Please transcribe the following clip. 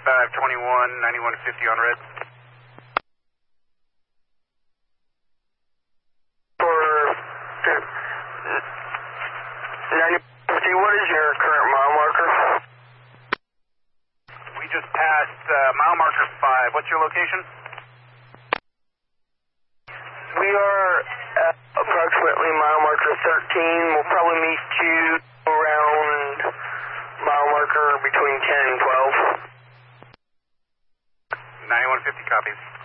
521, 9150 on red. For 9050, what is your current mile marker? We just passed mile marker 5. What's your location? We are at approximately mile marker 13. We'll probably meet you around mile marker between 10 and 12. 9150 copies.